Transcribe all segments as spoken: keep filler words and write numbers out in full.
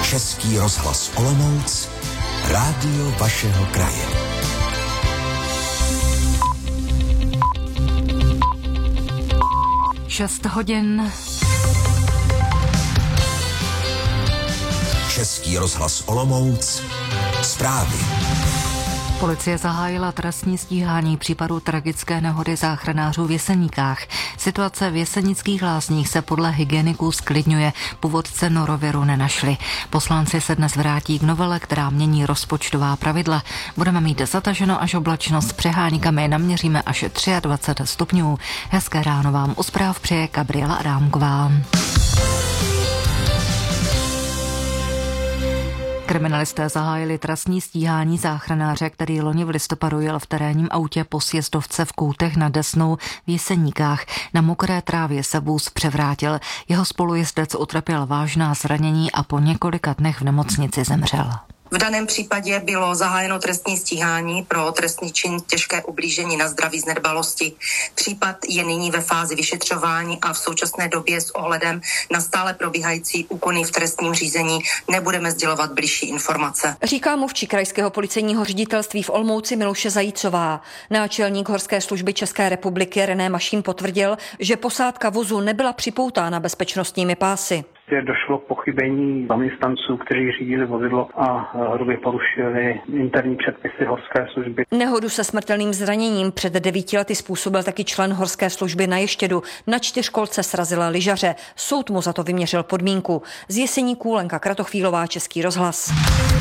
Český rozhlas Olomouc, rádio vašeho kraje. Šest hodin. Český rozhlas Olomouc, zprávy. Policie zahájila trestní stíhání případu tragické nehody záchranářů v Jeseníkách. Situace v Jesenických Lázních se podle hygieniků sklidňuje. Původce noroviru nenašli. Poslanci se dnes vrátí k novele, která mění rozpočtová pravidla. Budeme mít zataženo až oblačno, s přeháníkami naměříme až dvacet tři stupňů. Hezké ráno vám u zpráv přeje Gabriela Adámková. Kriminalisté zahájili trestní stíhání záchranáře, který loni v listopadu jel v terénním autě po sjezdovce v Koutech nad Desnou v Jeseníkách. Na mokré trávě se vůz převrátil. Jeho spolujezdec utrpěl vážná zranění a po několika dnech v nemocnici zemřel. V daném případě bylo zahájeno trestní stíhání pro trestný čin těžké ublížení na zdraví z nedbalosti. Případ je nyní ve fázi vyšetřování a v současné době s ohledem na stále probíhající úkony v trestním řízení nebudeme sdělovat bližší informace. Říká mluvčí krajského policejního ředitelství v Olomouci Miluše Zajícová. Náčelník Horské služby České republiky René Mašín potvrdil, že posádka vozu nebyla připoutána bezpečnostními pásy. Došlo k pochybení zaměstnanců, kteří řídili vozidlo a hrubě porušili interní předpisy Horské služby. Nehodu se smrtelným zraněním před devíti lety způsobil taky člen Horské služby na Ještědu. Na čtyřkolce srazila lyžaře. Soud mu za to vyměřil podmínku. Z Jeseníků Lenka Kratochvílová, Český rozhlas.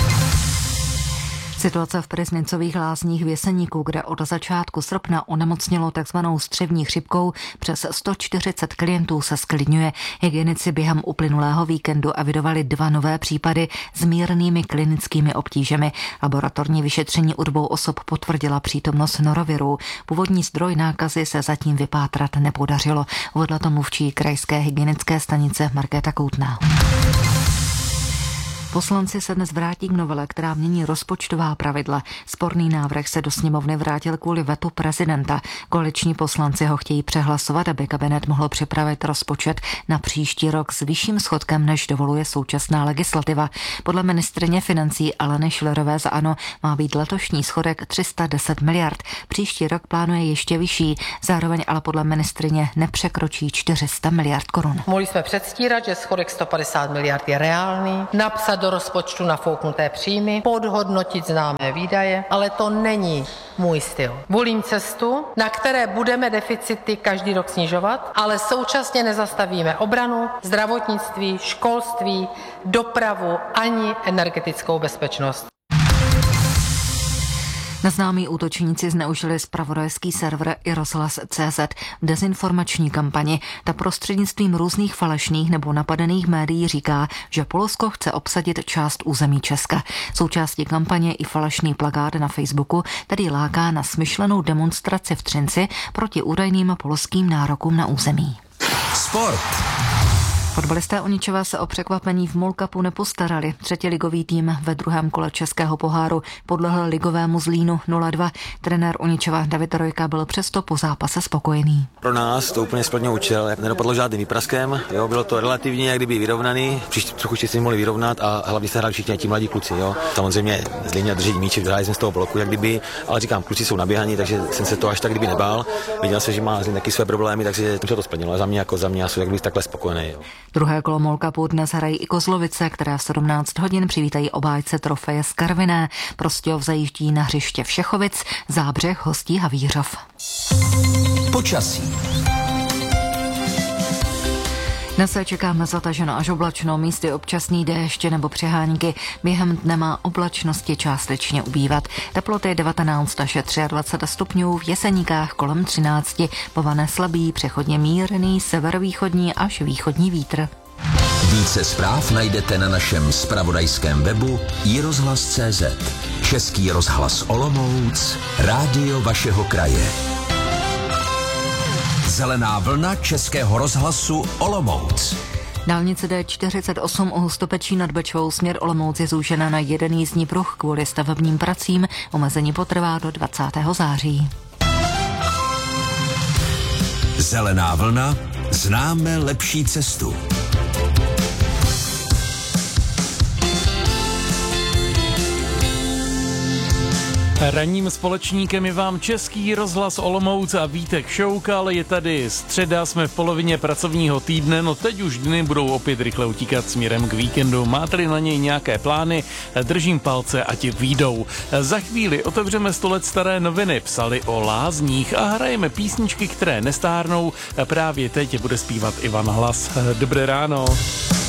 Situace v Pryznicových Lázních v Jeseníku, kde od začátku srpna onemocnělo takzvanou střevní chřipkou přes sto čtyřicet klientů, se sklidňuje. Hygienici během uplynulého víkendu avidovali dva nové případy s mírnými klinickými obtížemi. Laboratorní vyšetření u dvou osob potvrdila přítomnost noroviru. Původní zdroj nákazy se zatím vypátrat nepodařilo. Uvedla to mluvčí krajské hygienické stanice Markéta Koutná. Poslanci se dnes vrátí k novele, která mění rozpočtová pravidla. Sporný návrh se do sněmovny vrátil kvůli vetu prezidenta. Koaliční poslanci ho chtějí přehlasovat, aby kabinet mohl připravit rozpočet na příští rok s vyšším schodkem, než dovoluje současná legislativa. Podle ministryně financí Aleny Schillerové za ANO má být letošní schodek tři sta deset miliard. Příští rok plánuje ještě vyšší, zároveň ale podle ministryně nepřekročí čtyři sta miliard korun. Mohli jsme předstírat, že schodek sto padesát miliard je reálný, napsat do rozpočtu nafouknuté příjmy, podhodnotit známé výdaje, ale to není můj styl. Volím cestu, na které budeme deficity každý rok snižovat, ale současně nezastavíme obranu, zdravotnictví, školství, dopravu ani energetickou bezpečnost. Neznámí útočníci zneužili zpravodajský server i rozhlas tečka cé zet v dezinformační kampani. Ta prostřednictvím různých falešných nebo napadených médií říká, že Polsko chce obsadit část území Česka. Součástí kampaně i falešný plakát na Facebooku, který láká na smyšlenou demonstraci v Třinci proti údajným polským nárokům na území. Sport. Fotbalisté Oničova se o překvapení v MOL Cupu nepostarali. Třetiligový tým ve druhém kole českého poháru podlehl ligovému Zlínu nula dva. Trenér Oničova David Rojka byl přesto po zápase spokojený. Pro nás to úplně splnil účel. Nedopadlo žádným výpraskem, jo, bylo to relativně jak kdyby vyrovnaný. Příště trochu si mohli vyrovnat a hlavně se hráli všichni ti mladí kluci, jo. Samozřejmě Zlín drží míček, hráli jsme z toho bloku, jak kdyby, ale říkám, kluci jsou naběhaní, takže jsem se to až tak kdyby nebál. Viděl jsem, že má Zlín taky své problémy, takže jsem se to splnilo. Za mě jako za mě já jsem jak kdyby takhle spokojený, jo. Druhé kolo MOL Cupu dnes hrají i Kozlovice, které v sedmnáct hodin přivítají obhájce trofeje z Karviné. Prostějov zajíždí na hřiště Všechovic, Zábřeh hostí Havířov. Počasí. Dnes se čekáme zataženo až oblačno, místy občasný déšť nebo přehánky. Během dne má oblačnosti částečně ubývat. Teploty devatenáct až dvacet tři stupňů, v Jeseníkách kolem třináct. Povane slabý, přechodně mírný, severovýchodní až východní vítr. Více zpráv najdete na našem zpravodajském webu i rozhlas tečka cé zet. Český rozhlas Olomouc, rádio vašeho kraje. Zelená vlna Českého rozhlasu Olomouc. Dálnice D čtyřicet osm u Hustopečí nad Bečvou směr Olomouc je zúžena na jeden jízdní pruh kvůli stavebním pracím. Omezení potrvá do dvacátého září. Zelená vlna, známe lepší cestu. Ranním společníkem je vám Český rozhlas Olomouc a Vítek Šoukal. Je tady středa, jsme v polovině pracovního týdne, no teď už dny budou opět rychle utíkat směrem k víkendu. Máte-li na něj nějaké plány, držím palce, ať vyjdou. Za chvíli otevřeme sto let staré noviny, psali o lázních a hrajeme písničky, které nestárnou. Právě teď bude zpívat Ivan Hlas. Dobré ráno.